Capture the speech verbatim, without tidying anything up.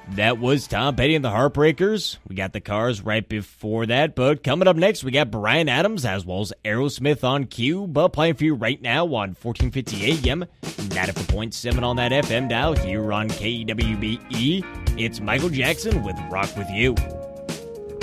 That was Tom Petty and the Heartbreakers. We got the Cars right before that, but coming up next, we got Bryan Adams as well as Aerosmith on cue, but playing for you right now on fourteen fifty A M, ninety-four point seven on that F M dial here on K W B E. It's Michael Jackson with Rock With You.